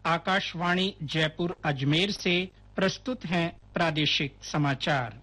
आकाशवाणी जयपुर अजमेर से प्रस्तुत हैं प्रादेशिक समाचार।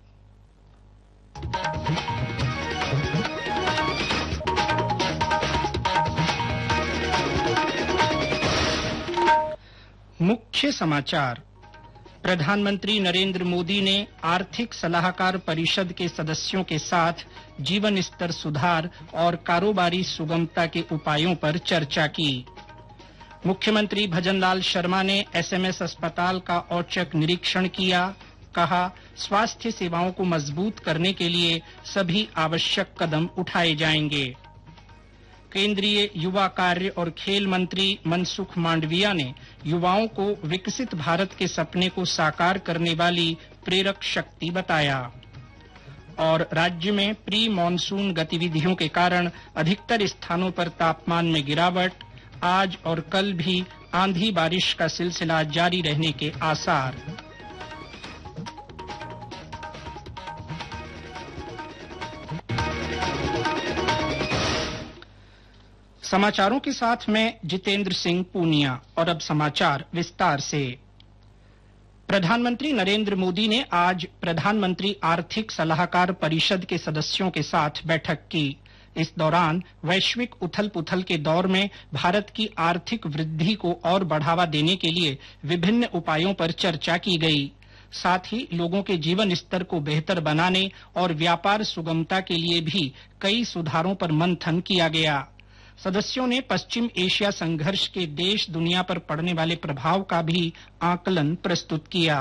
मुख्य समाचार। प्रधानमंत्री नरेंद्र मोदी ने आर्थिक सलाहकार परिषद के सदस्यों के साथ जीवन स्तर सुधार और कारोबारी सुगमता के उपायों पर चर्चा की। मुख्यमंत्री भजनलाल शर्मा ने एसएमएस अस्पताल का औचक निरीक्षण किया। कहा, स्वास्थ्य सेवाओं को मजबूत करने के लिए सभी आवश्यक कदम उठाए जाएंगे। केंद्रीय युवा कार्य और खेल मंत्री मनसुख मांडविया ने युवाओं को विकसित भारत के सपने को साकार करने वाली प्रेरक शक्ति बताया। और राज्य में प्री मानसून गतिविधियों के कारण अधिकतर स्थानों पर तापमान में गिरावट। आज और कल भी आंधी बारिश का सिलसिला जारी रहने के आसार। समाचारों के साथ मैं जितेंद्र सिंह पूनिया। और अब समाचार विस्तार से। प्रधानमंत्री नरेंद्र मोदी ने आज प्रधानमंत्री आर्थिक सलाहकार परिषद के सदस्यों के साथ बैठक की। इस दौरान वैश्विक उथल-पुथल के दौर में भारत की आर्थिक वृद्धि को और बढ़ावा देने के लिए विभिन्न उपायों पर चर्चा की गई। साथ ही लोगों के जीवन स्तर को बेहतर बनाने और व्यापार सुगमता के लिए भी कई सुधारों पर मंथन किया गया। सदस्यों ने पश्चिम एशिया संघर्ष के देश दुनिया पर पड़ने वाले प्रभाव का भी आकलन प्रस्तुत किया।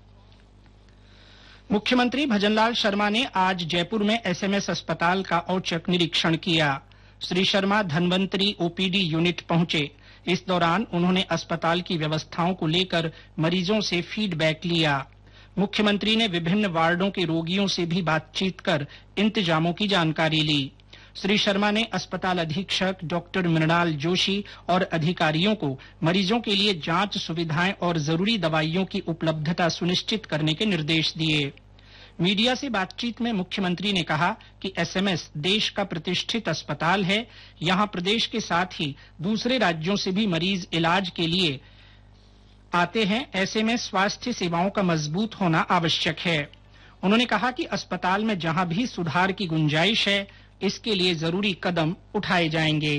मुख्यमंत्री भजनलाल शर्मा ने आज जयपुर में एसएमएस अस्पताल का औचक निरीक्षण किया। श्री शर्मा धन्वंतरी ओपीडी यूनिट पहुंचे। इस दौरान उन्होंने अस्पताल की व्यवस्थाओं को लेकर मरीजों से फीडबैक लिया। मुख्यमंत्री ने विभिन्न वार्डों के रोगियों से भी बातचीत कर इंतजामों की जानकारी ली। श्री शर्मा ने अस्पताल अधीक्षक डॉक्टर मृणाल जोशी और अधिकारियों को मरीजों के लिए जांच सुविधाएं और जरूरी दवाइयों की उपलब्धता सुनिश्चित करने के निर्देश दिए। मीडिया से बातचीत में मुख्यमंत्री ने कहा कि एसएमएस देश का प्रतिष्ठित अस्पताल है। यहां प्रदेश के साथ ही दूसरे राज्यों से भी मरीज इलाज के लिए आते हैं। ऐसे में स्वास्थ्य सेवाओं का मजबूत होना आवश्यक है। उन्होंने कहा कि अस्पताल में जहां भी सुधार की गुंजाइश है, इसके लिए जरूरी कदम उठाए जाएंगे।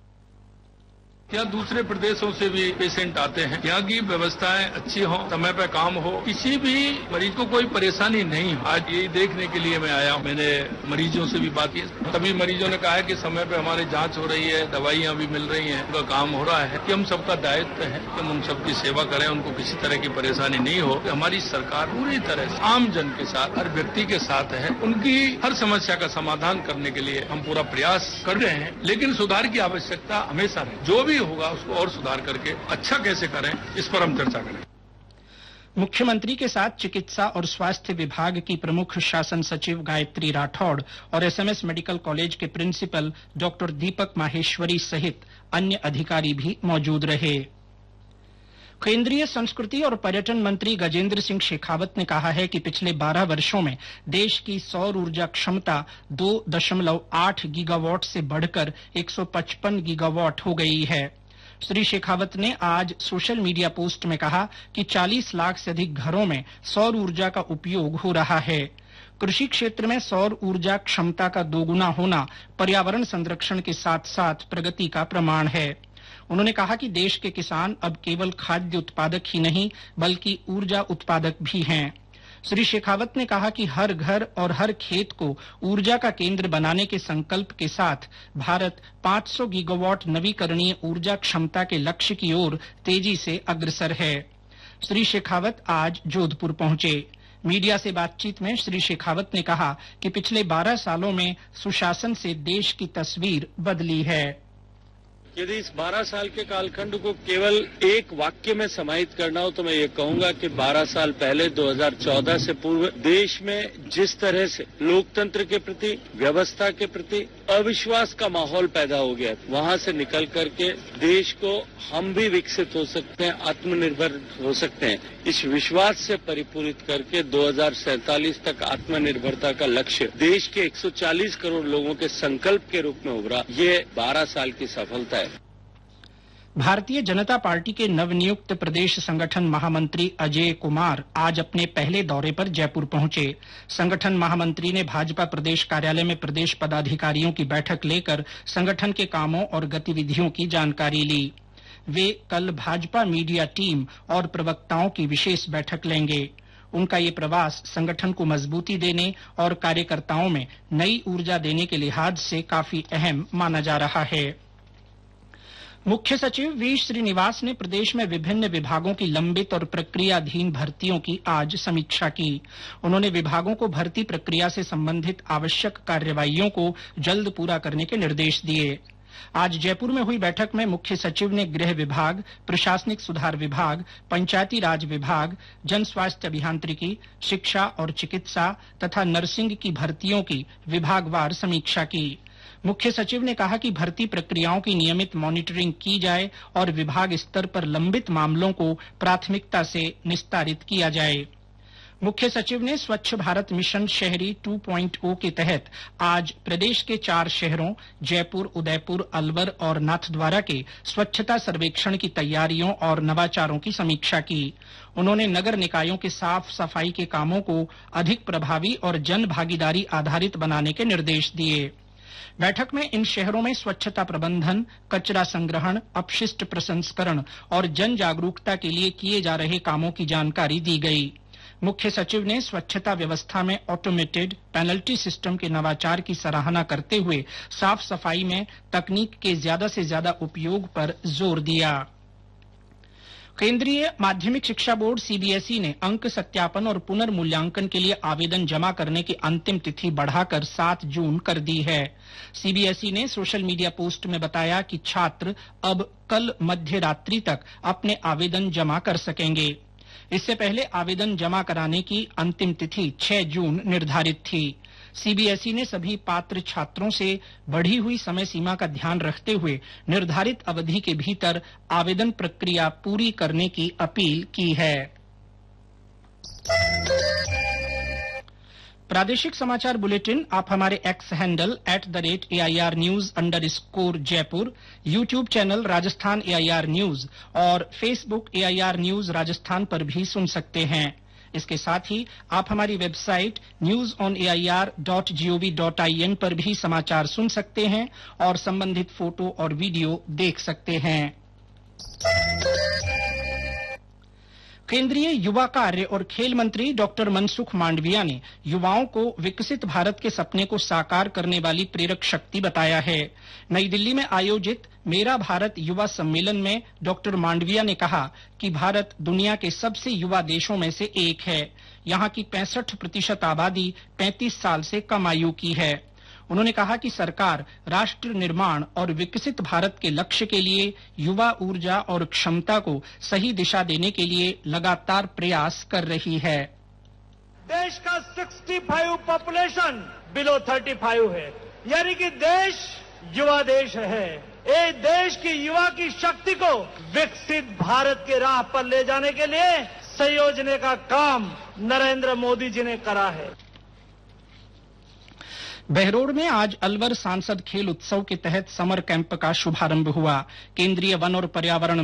यहाँ दूसरे प्रदेशों से भी पेशेंट आते हैं। यहाँ की व्यवस्थाएं अच्छी हों, समय पर काम हो, किसी भी मरीज को कोई परेशानी नहीं हो। आज यही देखने के लिए मैं आया हूँ। मैंने मरीजों से भी बात की। सभी मरीजों ने कहा है कि समय पर हमारी जांच हो रही है, दवाइयाँ भी मिल रही हैं, उनका काम हो रहा है कि हम सबका दायित्व है कि हम उन सबकी सेवा करें, उनको किसी तरह की परेशानी नहीं हो। हमारी सरकार पूरी तरह से आम जन के साथ, हर व्यक्ति के साथ है। उनकी हर समस्या का समाधान करने के लिए हम पूरा प्रयास कर रहे हैं। लेकिन सुधार की आवश्यकता हमेशा है। जो भी होगा उसको और सुधार करके अच्छा कैसे करें, इस पर हम चर्चा करें। मुख्यमंत्री के साथ चिकित्सा और स्वास्थ्य विभाग की प्रमुख शासन सचिव गायत्री राठौड़ और एसएमएस मेडिकल कॉलेज के प्रिंसिपल डॉक्टर दीपक माहेश्वरी सहित अन्य अधिकारी भी मौजूद रहे। केंद्रीय संस्कृति और पर्यटन मंत्री गजेंद्र सिंह शेखावत ने कहा है कि पिछले 12 वर्षों में देश की सौर ऊर्जा क्षमता 2.8 गीगावाट से बढ़कर 155 गीगावाट हो गई है। श्री शेखावत ने आज सोशल मीडिया पोस्ट में कहा कि 40 लाख से अधिक घरों में सौर ऊर्जा का उपयोग हो रहा है। कृषि क्षेत्र में सौर ऊर्जा क्षमता का दोगुना होना पर्यावरण संरक्षण के साथ साथ प्रगति का प्रमाण है। उन्होंने कहा कि देश के किसान अब केवल खाद्य उत्पादक ही नहीं बल्कि ऊर्जा उत्पादक भी हैं। श्री शेखावत ने कहा कि हर घर और हर खेत को ऊर्जा का केंद्र बनाने के संकल्प के साथ भारत 500 गीगावाट नवीकरणीय ऊर्जा क्षमता के लक्ष्य की ओर तेजी से अग्रसर है। श्री शेखावत आज जोधपुर पहुंचे। मीडिया से बातचीत में श्री शेखावत ने कहा कि पिछले 12 सालों में सुशासन से देश की तस्वीर बदली है। यदि इस 12 साल के कालखंड को केवल एक वाक्य में समाहित करना हो तो मैं ये कहूंगा कि 12 साल पहले 2014 से पूर्व देश में जिस तरह से लोकतंत्र के प्रति, व्यवस्था के प्रति अविश्वास का माहौल पैदा हो गया, वहां से निकल करके देश को हम भी विकसित हो सकते हैं, आत्मनिर्भर हो सकते हैं, इस विश्वास से परिपूरित करके 2047 तक आत्मनिर्भरता का लक्ष्य देश के 140 करोड़ लोगों के संकल्प के रूप में उभरा। ये 12 साल की सफलता है। भारतीय जनता पार्टी के नवनियुक्त प्रदेश संगठन महामंत्री अजय कुमार आज अपने पहले दौरे पर जयपुर पहुंचे। संगठन महामंत्री ने भाजपा प्रदेश कार्यालय में प्रदेश पदाधिकारियों की बैठक लेकर संगठन के कामों और गतिविधियों की जानकारी ली। वे कल भाजपा मीडिया टीम और प्रवक्ताओं की विशेष बैठक लेंगे। उनका ये प्रवास संगठन को मजबूती देने और कार्यकर्ताओं में नई ऊर्जा देने के लिहाज से काफी अहम माना जा रहा है। मुख्य सचिव वी श्रीनिवास ने प्रदेश में विभिन्न विभागों की लंबित और प्रक्रियाधीन भर्तियों की आज समीक्षा की। उन्होंने विभागों को भर्ती प्रक्रिया से संबंधित आवश्यक कार्यवाहियों को जल्द पूरा करने के निर्देश दिए। आज जयपुर में हुई बैठक में मुख्य सचिव ने गृह विभाग, प्रशासनिक सुधार विभाग, पंचायती राज विभाग, जन स्वास्थ्य अभियांत्रिकी, शिक्षा और चिकित्सा तथा नर्सिंग की भर्तियों की विभागवार समीक्षा की। मुख्य सचिव ने कहा कि भर्ती प्रक्रियाओं की नियमित मॉनिटरिंग की जाए और विभाग स्तर पर लंबित मामलों को प्राथमिकता से निस्तारित किया जाए। मुख्य सचिव ने स्वच्छ भारत मिशन शहरी 2.0 के तहत आज प्रदेश के 4 शहरों जयपुर, उदयपुर, अलवर और नाथद्वारा के स्वच्छता सर्वेक्षण की तैयारियों और नवाचारों की समीक्षा की। उन्होंने नगर निकायों के साफ सफाई के कामों को अधिक प्रभावी और जन भागीदारी आधारित बनाने के निर्देश दिए। बैठक में इन शहरों में स्वच्छता प्रबंधन, कचरा संग्रहण, अपशिष्ट प्रसंस्करण और जन जागरूकता के लिए किए जा रहे कामों की जानकारी दी गई। मुख्य सचिव ने स्वच्छता व्यवस्था में ऑटोमेटेड पेनल्टी सिस्टम के नवाचार की सराहना करते हुए साफ सफाई में तकनीक के ज्यादा से ज्यादा उपयोग पर जोर दिया। केंद्रीय माध्यमिक शिक्षा बोर्ड सीबीएसई ने अंक सत्यापन और पुनर्मूल्यांकन के लिए आवेदन जमा करने की अंतिम तिथि बढ़ाकर 7 जून कर दी है। सीबीएसई ने सोशल मीडिया पोस्ट में बताया कि छात्र अब कल मध्य रात्रि तक अपने आवेदन जमा कर सकेंगे। इससे पहले आवेदन जमा कराने की अंतिम तिथि 6 जून निर्धारित थी। सीबीएसई ने सभी पात्र छात्रों से बढ़ी हुई समय सीमा का ध्यान रखते हुए निर्धारित अवधि के भीतर आवेदन प्रक्रिया पूरी करने की अपील की है। प्रादेशिक समाचार बुलेटिन आप हमारे x handle @AIR News_ Jaipur, YouTube channel Rajasthan AIR News और फेसबुक AIR News राजस्थान पर भी सुन सकते हैं। इसके साथ ही आप हमारी वेबसाइट newsonair.gov.in पर भी समाचार सुन सकते हैं और संबंधित फोटो और वीडियो देख सकते हैं। केंद्रीय युवा कार्य और खेल मंत्री डॉक्टर मनसुख मांडविया ने युवाओं को विकसित भारत के सपने को साकार करने वाली प्रेरक शक्ति बताया है। नई दिल्ली में आयोजित मेरा भारत युवा सम्मेलन में डॉक्टर मांडविया ने कहा कि भारत दुनिया के सबसे युवा देशों में से एक है। यहाँ की 65% आबादी 35 साल से कम आयु की है। उन्होंने कहा कि सरकार राष्ट्र निर्माण और विकसित भारत के लक्ष्य के लिए युवा ऊर्जा और क्षमता को सही दिशा देने के लिए लगातार प्रयास कर रही है। देश का 65 पॉपुलेशन बिलो 35 है, यानी कि देश युवा देश है। ये देश की युवा की शक्ति को विकसित भारत के राह पर ले जाने के लिए संयोजने का काम नरेंद्र मोदी जी ने करा है। बहरोड में आज अलवर सांसद खेल उत्सव के तहत समर कैंप का शुभारंभ हुआ। केंद्रीय वन और पर्यावरण